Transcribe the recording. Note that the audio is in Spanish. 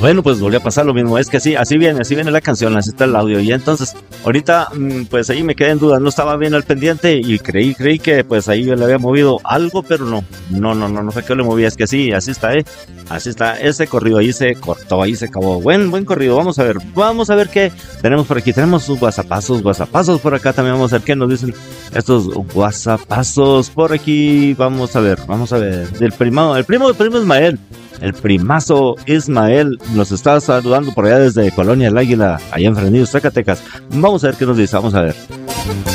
Bueno, pues volvió a pasar lo mismo. Es que sí, así viene la canción, así está el audio. Y entonces, ahorita, pues ahí me quedé en duda. No estaba bien al pendiente y creí que pues ahí yo le había movido algo, pero no fue que le movía. Es que sí, así está, así está. Ese corrido ahí se cortó, ahí se acabó. Buen corrido. Vamos a ver qué tenemos por aquí. Tenemos sus WhatsAppazos por acá también. Vamos a ver qué nos dicen estos WhatsAppazos por aquí. Vamos a ver. El primo Ismael. El primazo Ismael nos está saludando por allá desde Colonia El Águila, allá en Fresnillo, Zacatecas. Vamos a ver qué nos dice, vamos a ver.